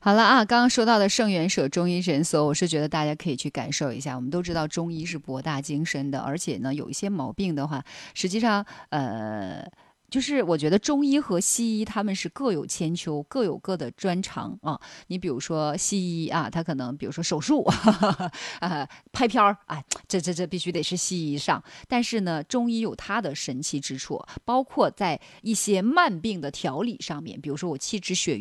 好了啊，刚刚说到的圣元社中医诊所，我是觉得大家可以去感受一下。我们都知道中医是博大精深的，而且呢，有一些毛病的话，实际上就是我觉得中医和西医他们是各有千秋，各有各的专长啊。你比如说西医啊，他可能比如说手术，拍片儿，哎，这必须得是西医上。但是呢，中医有它的神奇之处，包括在一些慢病的调理上面，比如说我气滞血